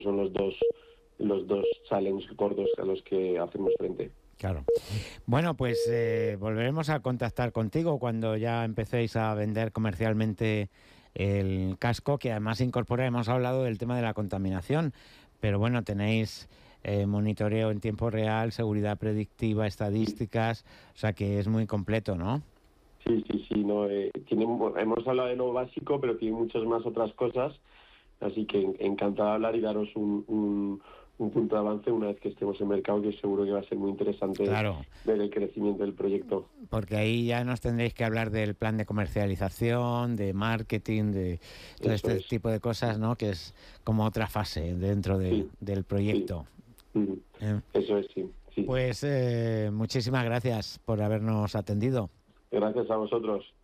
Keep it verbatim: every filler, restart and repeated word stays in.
son los dos, los dos challenges gordos a los que hacemos frente. Claro. Bueno, pues eh, volveremos a contactar contigo cuando ya empecéis a vender comercialmente el casco, que además incorpora, hemos hablado del tema de la contaminación, pero bueno, tenéis eh, monitoreo en tiempo real, seguridad predictiva, estadísticas, o sea que es muy completo, ¿no? Sí, sí, sí, no, eh, tiene, hemos hablado de lo básico, pero tiene muchas más otras cosas, así que encantado de hablar y daros un, un, un punto de avance una vez que estemos en mercado, que seguro que va a ser muy interesante Claro, ver el crecimiento del proyecto. porque ahí ya nos tendréis que hablar del plan de comercialización, de marketing, de todo Eso este es, tipo de cosas, ¿no? Que es como otra fase dentro de, sí, del sí, proyecto. mm, Eh, eso es, sí, sí. Pues eh, muchísimas gracias por habernos atendido. Gracias a vosotros.